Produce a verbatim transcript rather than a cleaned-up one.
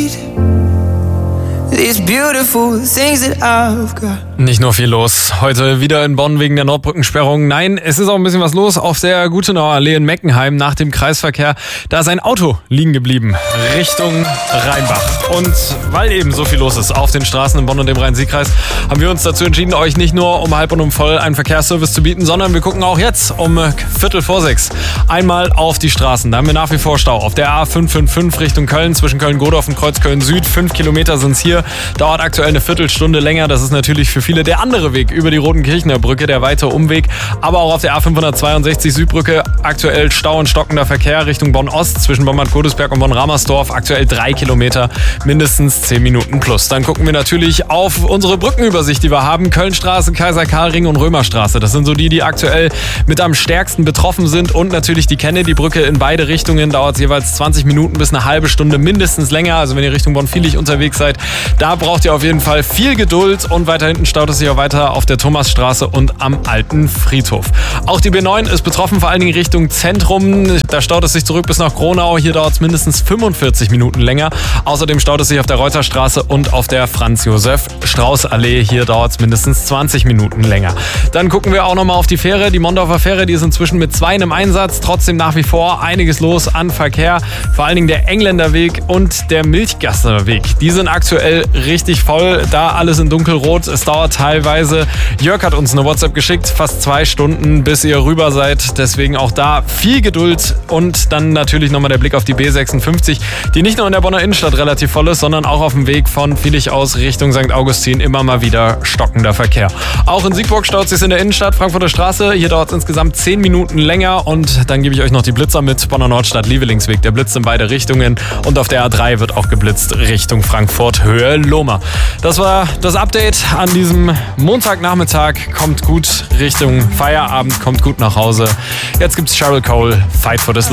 need these beautiful things that I've got. Nicht nur viel los. Heute wieder in Bonn wegen der Nordbrückensperrung. Nein, es ist auch ein bisschen was los auf der Gutenauer Allee in Meckenheim nach dem Kreisverkehr. Da ist ein Auto liegen geblieben Richtung Rheinbach. Und weil eben so viel los ist auf den Straßen in Bonn und dem Rhein-Sieg-Kreis, haben wir uns dazu entschieden, euch nicht nur um halb und um voll einen Verkehrsservice zu bieten, sondern wir gucken auch jetzt um Viertel vor sechs einmal auf die Straßen. Da haben wir nach wie vor Stau auf der A fünf fünf fünf Richtung Köln, zwischen Köln-Godorf und Kreuzköln Süd. Fünf Kilometer sind es hier. Dauert aktuell eine Viertelstunde länger. Das ist natürlich für viele der andere Weg über die Rotenkirchener Brücke, der weite Umweg. Aber auch auf der A fünfhundertzweiundsechzig Südbrücke aktuell Stau und stockender Verkehr Richtung Bonn-Ost zwischen Bonn-Bad Godesberg und Bonn-Ramersdorf. Aktuell drei Kilometer, mindestens zehn Minuten plus. Dann gucken wir natürlich auf unsere Brückenübersicht, die wir haben. Kölnstraße, Kaiser-Karl-Ring und Römerstraße. Das sind so die, die aktuell mit am stärksten betroffen sind. Und natürlich die Kennedy-Brücke in beide Richtungen. Dauert es jeweils zwanzig Minuten bis eine halbe Stunde mindestens länger. Also wenn ihr Richtung Bonn-Viehlich unterwegs seid, da braucht ihr auf jeden Fall viel Geduld. Und weiter hinten staut es sich auch weiter auf der Thomasstraße und am Alten Friedhof. Auch die B neun ist betroffen, vor allen Dingen Richtung Zentrum. Da staut es sich zurück bis nach Gronau. Hier dauert es mindestens fünfundvierzig Minuten länger. Außerdem staut es sich auf der Reuterstraße und auf der Franz-Josef-Strauß-Allee. Hier dauert es mindestens zwanzig Minuten länger. Dann gucken wir auch nochmal auf die Fähre. Die Mondorfer Fähre, die ist inzwischen mit zweien im Einsatz. Trotzdem nach wie vor einiges los an Verkehr. Vor allen Dingen der Engländerweg und der Milchgasserweg. Die sind aktuell richtig voll. Da alles in dunkelrot. Es dauert teilweise. Jörg hat uns eine WhatsApp geschickt. Fast zwei Stunden, bis ihr rüber seid. Deswegen auch da viel Geduld. Und dann natürlich nochmal der Blick auf die B sechsundfünfzig, die nicht nur in der Bonner Innenstadt relativ voll ist, sondern auch auf dem Weg von Viehlich aus Richtung Sankt Augustin immer mal wieder stockender Verkehr. Auch in Siegburg staut es sich in der Innenstadt, Frankfurter Straße. Hier dauert es insgesamt zehn Minuten länger. Und dann gebe ich euch noch die Blitzer mit. Bonner Nordstadt, Lievelingsweg. Der blitzt in beide Richtungen. Und auf der A drei wird auch geblitzt Richtung Frankfurt, Höhe Lohmer. Das war das Update an diesem Montagnachmittag. Kommt gut Richtung Feierabend, kommt gut nach Hause. Jetzt gibt's Cheryl Cole, Fight for this.